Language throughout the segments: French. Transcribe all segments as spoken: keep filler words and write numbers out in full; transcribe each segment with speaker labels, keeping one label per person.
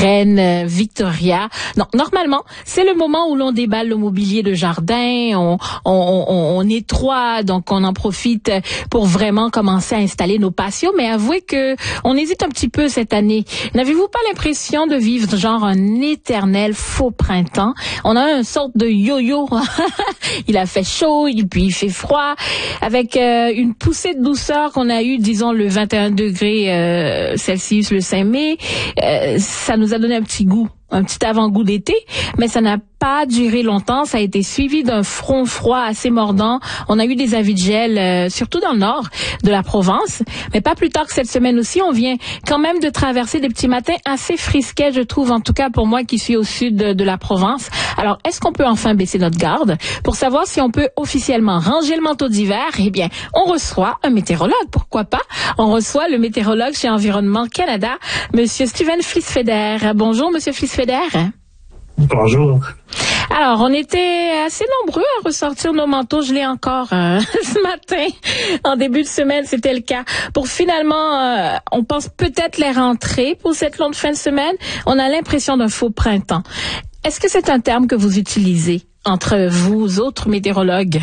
Speaker 1: reine Victoria. Non, normalement, c'est le moment où l'on déballe le mobilier de jardin, on, on, on, on nettoie, donc on en profite pour vraiment commencer à installer nos patios. Mais avouez que on hésite un petit peu cette année. N'avez-vous pas l'impression de vivre genre un éternel faux printemps? On a une sorte de yo-yo. Il a fait chaud, puis il fait froid, avec euh, une poussée de douceur qu'on a eue, disons, le vingt et un degrés euh, Celsius le cinq mai. Euh, ça nous a donné un petit goût, un petit avant-goût d'été, mais ça n'a pas duré longtemps. Ça a été suivi d'un front froid assez mordant. On a eu des avis de gel, euh, surtout dans le nord de la Provence. Mais pas plus tard que cette semaine aussi, on vient quand même de traverser des petits matins assez frisquets, je trouve, en tout cas pour moi qui suis au sud de, de la Provence. Alors, est-ce qu'on peut enfin baisser notre garde? Pour savoir si on peut officiellement ranger le manteau d'hiver, eh bien, on reçoit un météorologue, pourquoi pas? On reçoit le météorologue chez Environnement Canada, Monsieur Steven Fliesfeder. Bonjour, Monsieur Fliesfeder.
Speaker 2: Bonjour.
Speaker 1: Alors, on était assez nombreux à ressortir nos manteaux. Je l'ai encore euh, ce matin. En début de semaine, c'était le cas. Pour finalement, euh, on pense peut-être les rentrer pour cette longue fin de semaine. On a l'impression d'un faux printemps. Est-ce que c'est un terme que vous utilisez entre vous autres météorologues?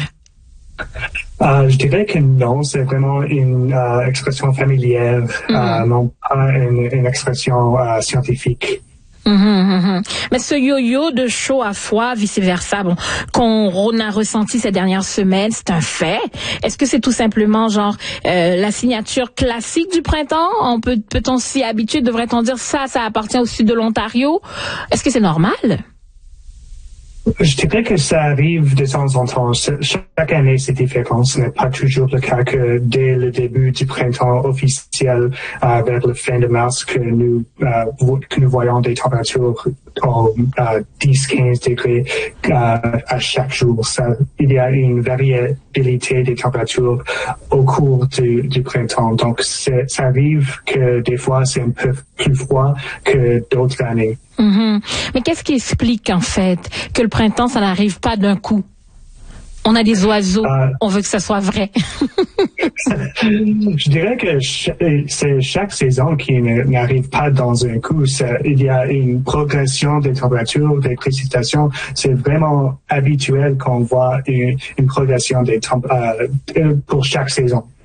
Speaker 2: Euh, je dirais que non, c'est vraiment une euh, expression familière, mm-hmm. euh, non pas une, une expression euh, scientifique.
Speaker 1: Mmh, mmh. Mais ce yo-yo de chaud à froid, vice-versa, bon, qu'on a ressenti ces dernières semaines, c'est un fait. Est-ce que c'est tout simplement genre euh, la signature classique du printemps? On peut, peut-on s'y habituer? Devrait-on dire ça, ça appartient au sud de l'Ontario? Est-ce que c'est normal?
Speaker 2: Je dirais que ça arrive de temps en temps. Chaque année, c'est différent. Ce n'est pas toujours le cas que dès le début du printemps officiel, euh, vers la fin de mars, que nous, euh, que nous voyons des températures au euh, dix à quinze degrés euh, à chaque jour. Ça, il y a une variabilité des températures au cours du, du printemps. Donc, ça arrive que des fois, c'est un peu plus froid que d'autres années.
Speaker 1: Mm-hmm. Mais qu'est-ce qui explique, en fait, que le printemps, ça n'arrive pas d'un coup? On a des oiseaux, euh, on veut que ça soit vrai.
Speaker 2: Je dirais que ch- c'est chaque saison qui n'arrive pas dans un coup. Ça, il y a une progression des températures, des précipitations. C'est vraiment habituel qu'on voit une, une progression des temp- euh, pour chaque saison.